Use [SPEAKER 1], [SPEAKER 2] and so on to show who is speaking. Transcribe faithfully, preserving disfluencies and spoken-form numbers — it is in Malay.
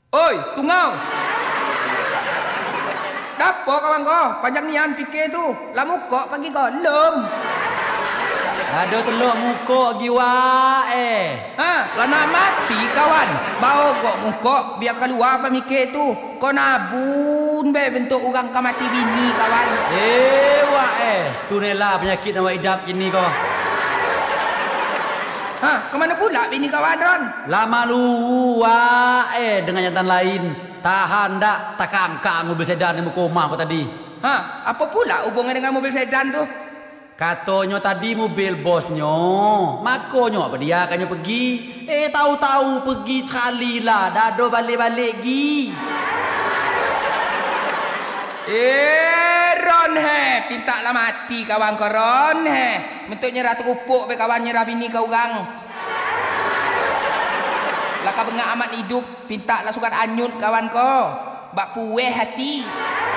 [SPEAKER 1] Oi, tungau. Dapo kawan kau? Panjang nian fikir tu. Lamu kok pagi kau? Lom.
[SPEAKER 2] Ada telur muka giwa eh.
[SPEAKER 1] Ha, lah nak mati kawan. Bau kok mukok biar keluar apa mikir tu. Kau nabun be bentuk orang kau mati bini kawan.
[SPEAKER 2] Eh wak eh. Tu rela penyakit nama idap gini kau.
[SPEAKER 1] Ha, ke mana pula bini kawan Ron?
[SPEAKER 2] Lama lu wak eh dengan jantan lain. Tahan dak takang-kang mobil sedan di muka rumah kau tadi.
[SPEAKER 1] Ha, apa pula hubungan dengan mobil sedan tu?
[SPEAKER 2] Katanya tadi mobil bosnya. Makanya apa dia akannya pergi. Eh tahu-tahu pergi sekali lah. Dado balik-balik gi.
[SPEAKER 1] Eh Ron he, pinta lah mati kawan kau Ron he. Bentuknya ratu kupuk be kawan nyerah bini kau orang. Lah kau bengak amat hidup, pinta lah sukat anyut kawan kau. Bak pueh hati.